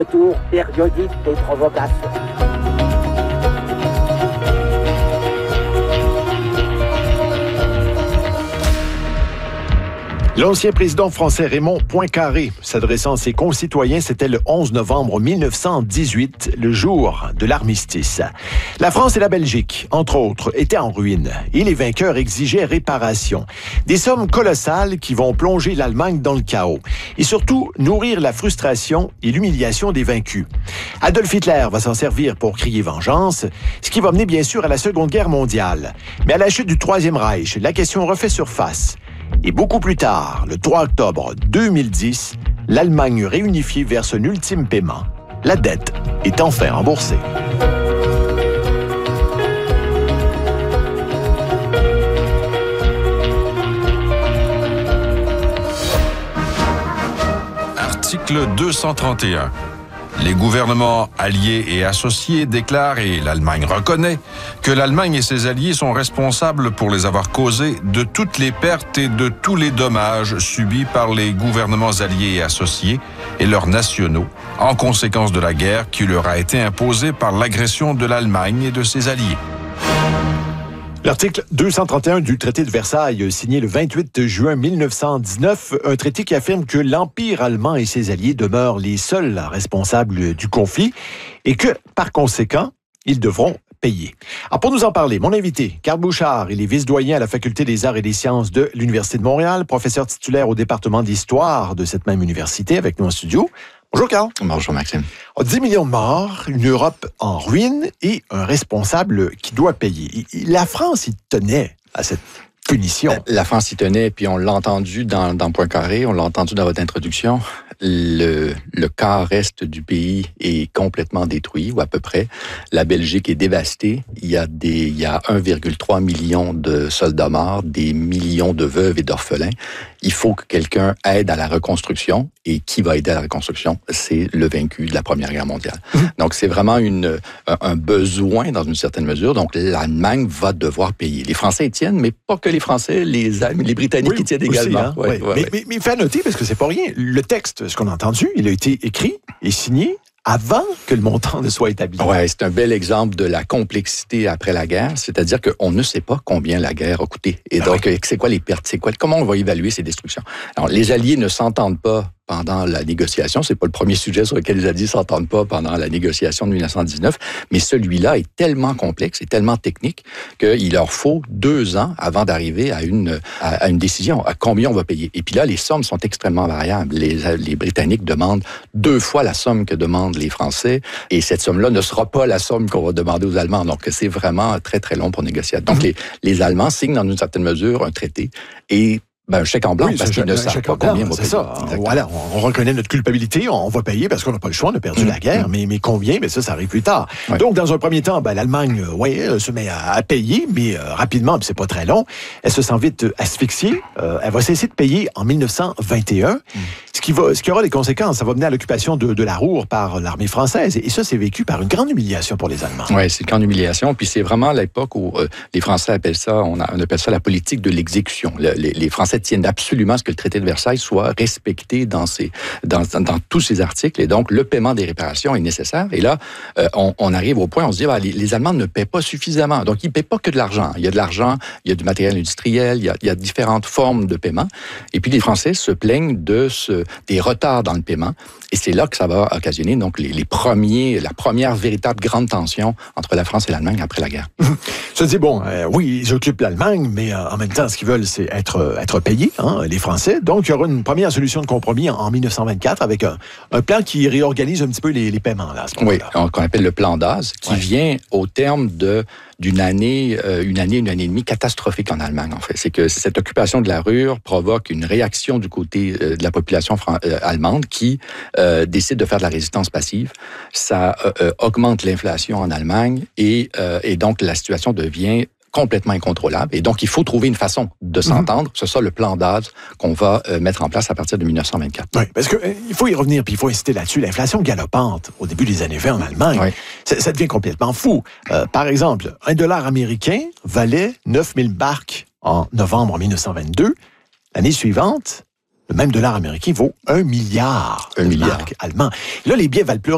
Tour périodique des provocations. L'ancien président français Raymond Poincaré, s'adressant à ses concitoyens, c'était le 11 novembre 1918, le jour de l'armistice. La France et la Belgique, entre autres, étaient en ruine et les vainqueurs exigeaient réparation. Des sommes colossales qui vont plonger l'Allemagne dans le chaos et surtout nourrir la frustration et l'humiliation des vaincus. Adolf Hitler va s'en servir pour crier vengeance, ce qui va mener bien sûr à la Seconde Guerre mondiale. Mais à la chute du Troisième Reich, la question refait surface. Et beaucoup plus tard, le 3 octobre 2010, l'Allemagne réunifiée verse un ultime paiement. La dette est enfin remboursée. Article 231. Les gouvernements alliés et associés déclarent, et l'Allemagne reconnaît, que l'Allemagne et ses alliés sont responsables pour les avoir causés de toutes les pertes et de tous les dommages subis par les gouvernements alliés et associés et leurs nationaux, en conséquence de la guerre qui leur a été imposée par l'agression de l'Allemagne et de ses alliés. L'article 231 du traité de Versailles, signé le 28 juin 1919, un traité qui affirme que l'Empire allemand et ses alliés demeurent les seuls responsables du conflit et que, par conséquent, ils devront payer. Alors, pour nous en parler, mon invité, Carl Bouchard, il est vice-doyen à la Faculté des arts et des sciences de l'Université de Montréal, professeur titulaire au département d'histoire de cette même université, avec nous en studio. Bonjour, Carl. Bonjour, Maxime. 10 millions de morts, une Europe en ruine et un responsable qui doit payer. La France y tenait à cette punition. La France y tenait, puis on l'a entendu dans Poincaré, on l'a entendu dans votre introduction. Le quart est du pays est complètement détruit, ou à peu près. La Belgique est dévastée. Il y a 1,3 million de soldats morts, des millions de veuves et d'orphelins. Il faut que quelqu'un aide à la reconstruction. Et qui va aider à la reconstruction? C'est le vaincu de la Première Guerre mondiale. Donc, c'est vraiment un besoin dans une certaine mesure. Donc, l'Allemagne va devoir payer. Les Français y tiennent, mais pas que les Français, les Britanniques y tiennent également. Hein? Mais il fait noter, parce que c'est pas rien, le texte, ce qu'on a entendu, il a été écrit et signé avant que le montant ne soit établi. Oui, c'est un bel exemple de la complexité après la guerre, c'est-à-dire qu'on ne sait pas combien la guerre a coûté. Et donc, c'est quoi les pertes? Comment on va évaluer ces destructions? Alors, les Alliés ne s'entendent pas pendant la négociation. C'est pas le premier sujet sur lequel les Alliés s'entendent pas pendant la négociation de 1919, mais celui-là est tellement complexe et tellement technique qu'il leur faut 2 ans avant d'arriver à une décision, à combien on va payer. Et puis là, les sommes sont extrêmement variables. Les Britanniques demandent 2 fois la somme que demandent les Français, et cette somme-là ne sera pas la somme qu'on va demander aux Allemands. Donc, c'est vraiment très, très long pour négocier. Donc, les Allemands signent dans une certaine mesure un traité et un chèque en blanc, parce qu'ils ne savent pas combien on va payer. C'est ça. Voilà, on reconnaît notre culpabilité, on va payer parce qu'on n'a pas le choix, on a perdu la guerre, mais combien? Mais ça arrive plus tard. Ouais. Donc, dans un premier temps, l'Allemagne se met à payer, mais rapidement, puis c'est pas très long, elle se sent vite asphyxiée. Elle va cesser de payer en 1921, ce qui aura des conséquences. Ça va mener à l'occupation de la Ruhr par l'armée française. Et ça, c'est vécu par une grande humiliation pour les Allemands. Oui, c'est une grande humiliation. Puis c'est vraiment l'époque où les Français appellent ça, on appelle ça la politique de l'exécution. Les Français tiennent absolument à ce que le traité de Versailles soit respecté dans tous ses articles. Et donc, le paiement des réparations est nécessaire. Et là, on arrive au point, on se dit, les Allemands ne paient pas suffisamment. Donc, ils ne paient pas que de l'argent. Il y a de l'argent, il y a du matériel industriel, il y a différentes formes de paiement. Et puis, les Français se plaignent des retards dans le paiement. Et c'est là que ça va occasionner donc la première véritable grande tension entre la France et l'Allemagne après la guerre. Je dis, oui, ils occupent l'Allemagne, mais en même temps, ce qu'ils veulent, c'est être payés, les Français. Donc, il y aura une première solution de compromis en 1924 avec un plan qui réorganise un petit peu les paiements. Là, à ce moment-là. Oui, qu'on appelle le plan Daz, qui vient au terme d'une année, une année et demie catastrophique en Allemagne, en fait. C'est que cette occupation de la Ruhr provoque une réaction du côté de la population allemande qui décide de faire de la résistance passive. Ça augmente l'inflation en Allemagne et donc la situation devient complètement incontrôlable. Et donc, il faut trouver une façon de s'entendre. C'est ça le plan Daz qu'on va mettre en place à partir de 1924. Oui, parce qu'il faut y revenir, puis il faut insister là-dessus. L'inflation galopante au début des années 20 en Allemagne, ça devient complètement fou. Par exemple, $1 américain valait 9000 marks en novembre 1922. L'année suivante, le même dollar américain vaut 1 milliard de marks allemands. Là, les billets valent plus